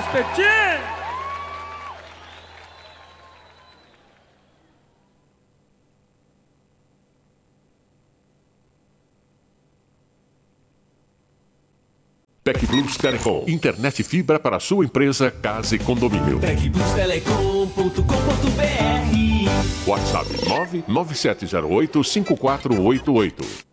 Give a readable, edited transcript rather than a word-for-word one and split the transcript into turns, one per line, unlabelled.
espetinho!
TecBlus Telecom. Internet fibra para sua empresa, casa e condomínio.
TecBlusTelecom.com.br.
WhatsApp 997085488.